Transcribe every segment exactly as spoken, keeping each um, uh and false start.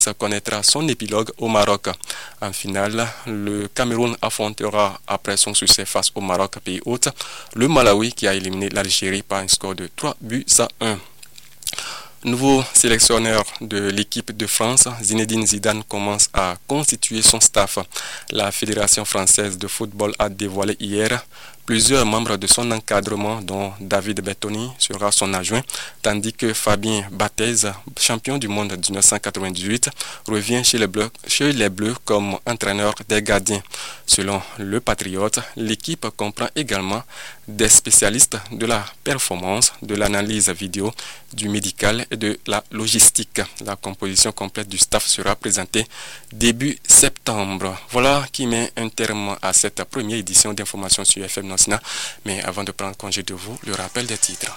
Ça connaîtra son épilogue au Maroc. En finale, le Cameroun affrontera, après son succès face au Maroc, pays hôte, le Malawi qui a éliminé l'Algérie par un score de trois buts à un. Nouveau sélectionneur de l'équipe de France, Zinedine Zidane commence à constituer son staff. La Fédération française de football a dévoilé hier plusieurs membres de son encadrement, dont David Bertoni sera son adjoint, tandis que Fabien Barthez, champion du monde de mille neuf cent quatre-vingt-dix-huit, revient chez les Bleus, chez les Bleus comme entraîneur des gardiens. Selon le Patriote, l'équipe comprend également des spécialistes de la performance, de l'analyse vidéo, du médical et de la logistique. La composition complète du staff sera présentée début septembre. Voilà qui met un terme à cette première édition d'information sur F M Nonsina. Mais avant de prendre congé de vous, le rappel des titres.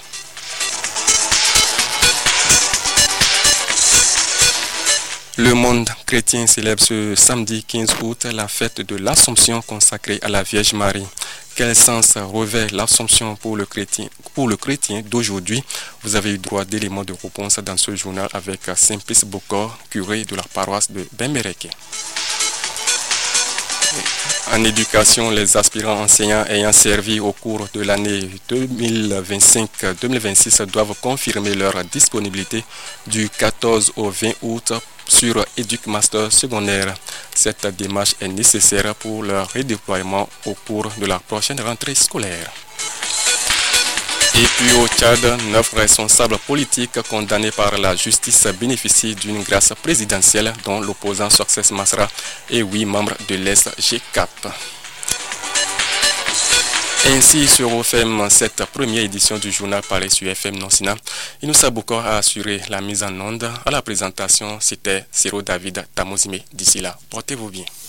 Le monde chrétien célèbre ce samedi quinze août la fête de l'Assomption consacrée à la Vierge Marie. Quel sens revêt l'Assomption pour le chrétien, pour le chrétien d'aujourd'hui? Vous avez eu droit d'éléments de réponse dans ce journal avec Simplice Bokor, curé de la paroisse de Bembereke. En éducation, les aspirants enseignants ayant servi au cours de l'année deux mille vingt-cinq deux mille vingt-six doivent confirmer leur disponibilité du quatorze au vingt août sur EducMaster secondaire. Cette démarche est nécessaire pour leur redéploiement au cours de la prochaine rentrée scolaire. Et puis au Tchad, neuf responsables politiques condamnés par la justice bénéficient d'une grâce présidentielle, dont l'opposant Success Masra et huit membres de l'E S G C A P. Ainsi se referme cette première édition du journal parlé sur F M Nonsina. Inoussa Bokor a assuré la mise en onde. À la présentation, c'était Siro David Tamozime. D'ici là, portez-vous bien.